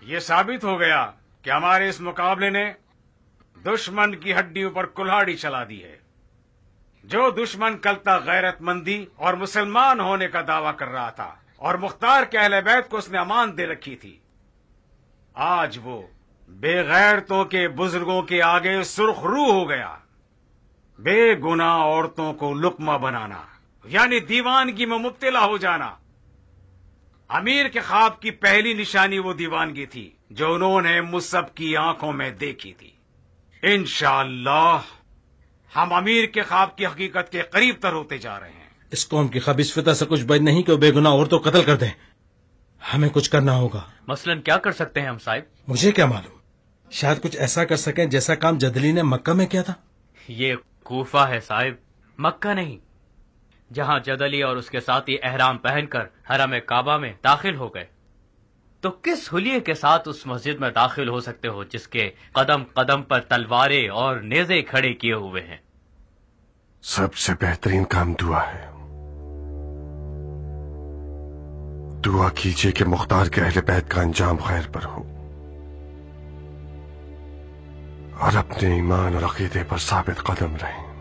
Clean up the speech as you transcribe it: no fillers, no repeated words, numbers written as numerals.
یہ ثابت ہو گیا کہ ہمارے اس مقابلے نے دشمن کی ہڈیوں پر کلہاڑی چلا دی ہے۔ جو دشمن کل تک غیرت مندی اور مسلمان ہونے کا دعویٰ کر رہا تھا اور مختار کے اہل بیت کو اس نے امان دے رکھی تھی، آج وہ بے غیرتوں کے بزرگوں کے آگے سرخ رو ہو گیا۔ بے گناہ عورتوں کو لقمہ بنانا یعنی دیوانگی میں مبتلا ہو جانا۔ امیر کے خواب کی پہلی نشانی وہ دیوانگی تھی جو انہوں نے مصعب کی آنکھوں میں دیکھی تھی۔ انشاءاللہ ہم امیر کے خواب کی حقیقت کے قریب تر ہوتے جا رہے ہیں۔ اس قوم کی خبیث فطرت سے کچھ بچ نہیں کہ وہ بے گناہ عورتوں کو قتل کر دیں۔ ہمیں کچھ کرنا ہوگا۔ مثلاً کیا کر سکتے ہیں ہم صاحب؟ مجھے کیا معلوم، شاید کچھ ایسا کر سکیں جیسا کام جدلی نے مکہ میں کیا تھا۔ یہ کوفہ ہے صاحب، مکہ نہیں، جہاں جدلی اور اس کے ساتھی احرام پہن کر حرم کعبہ میں داخل ہو گئے۔ تو کس حلیے کے ساتھ اس مسجد میں داخل ہو سکتے ہو جس کے قدم قدم پر تلواریں اور نیزے کھڑے کیے ہوئے ہیں؟ سب سے بہترین کام دعا ہے۔ دعا کیجئے کہ مختار کے اہل بیت کا انجام خیر پر ہو اور اپنے ایمان اور عقیدے پر ثابت قدم رہیں۔